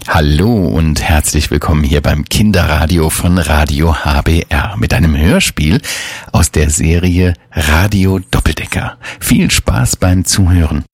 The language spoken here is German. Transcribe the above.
Hallo und herzlich willkommen hier beim Kinderradio von Radio HBR mit einem Hörspiel aus der Serie Radio Doppeldecker. Viel Spaß beim Zuhören.